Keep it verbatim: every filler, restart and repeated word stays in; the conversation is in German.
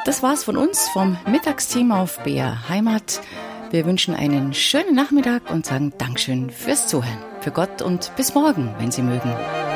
Das war's von uns vom Mittagsteam auf B R Heimat. Wir wünschen einen schönen Nachmittag und sagen Dankeschön fürs Zuhören. Für Gott und bis morgen, wenn Sie mögen.